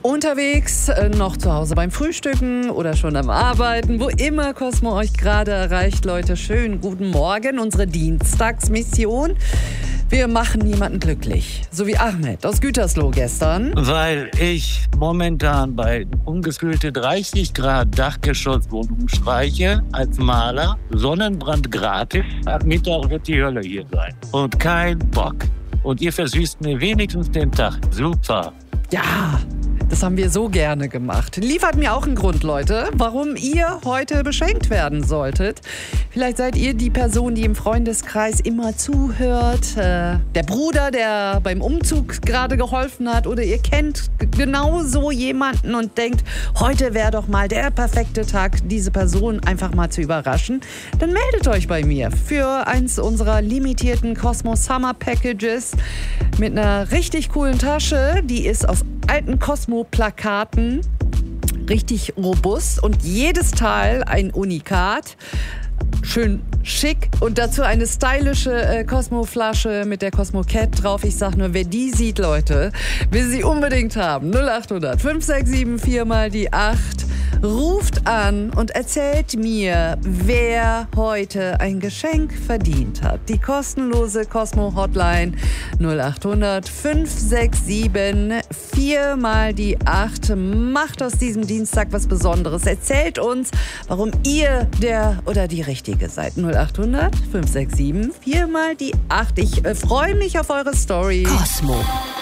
Unterwegs, noch zu Hause beim Frühstücken oder schon am Arbeiten, wo immer Cosmo euch gerade erreicht. Leute, schönen guten Morgen. Unsere Dienstagsmission. Wir machen niemanden glücklich. So wie Ahmed aus Gütersloh gestern. Weil ich momentan bei ungefühlte 30 Grad Dachgeschosswohnung streiche als Maler. Sonnenbrand gratis. Ab Mittag wird die Hölle hier sein. Und kein Bock. Und ihr versüßt mir wenigstens den Tag. Super. Ja, das haben wir so gerne gemacht. Liefert mir auch einen Grund, Leute, warum ihr heute beschenkt werden solltet. Vielleicht seid ihr die Person, die im Freundeskreis immer zuhört. Der Bruder, der beim Umzug gerade geholfen hat. Oder ihr kennt genau so jemanden und denkt, heute wäre doch mal der perfekte Tag, diese Person einfach mal zu überraschen. Dann meldet euch bei mir für eins unserer limitierten Cosmo Summer Packages mit einer richtig coolen Tasche. Die ist aus alten Cosmo-Plakaten, richtig robust und jedes Teil ein Unikat. Schön schick und dazu eine stylische Cosmo-Flasche mit der Cosmo Cat drauf. Ich sag nur, wer die sieht, Leute, will sie unbedingt haben. 0800 567 4 mal die 8. Ruft an und erzählt mir, wer heute ein Geschenk verdient hat. Die kostenlose Cosmo Hotline 0800 567 4 mal die 8. Macht aus diesem Dienstag was Besonderes. Erzählt uns, warum ihr der oder die Richtige seid. 0800 567 4 mal die 8. Ich freue mich auf eure Story. Cosmo